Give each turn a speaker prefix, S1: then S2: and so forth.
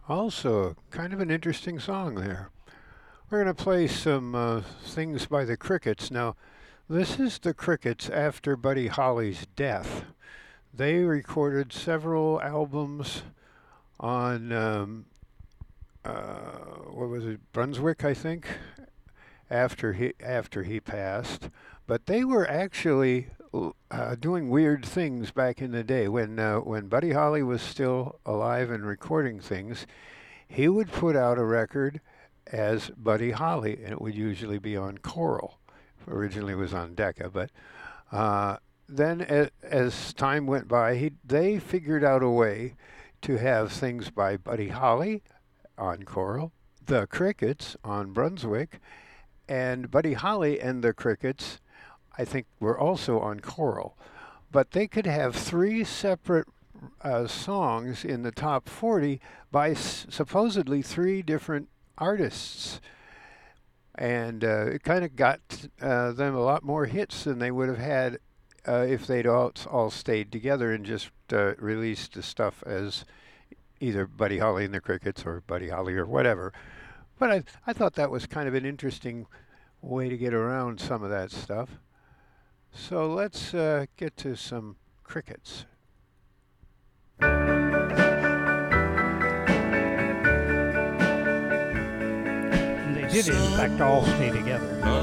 S1: Also, kind of an interesting song there. We're going to play some things by the Crickets. Now, this is the Crickets after Buddy Holly's death. They recorded several albums on, what was it, Brunswick, I think, after he passed. But they were actually doing weird things back in the day when Buddy Holly was still alive and recording things. He would put out a record as Buddy Holly, and it would usually be on Coral. Originally, it was on Decca, but then as time went by, they figured out a way to have things by Buddy Holly on Coral, the Crickets on Brunswick, and Buddy Holly and the Crickets, I think, were also on Coral. But they could have three separate songs in the top 40 by supposedly three different artists. And it kind of got them a lot more hits than they would have had if they'd all stayed together and just released the stuff as either Buddy Holly and the Crickets or Buddy Holly or whatever. But I thought that was kind of an interesting way to get around some of that stuff. So let's get to some Crickets.
S2: And they did, in fact, all stay together.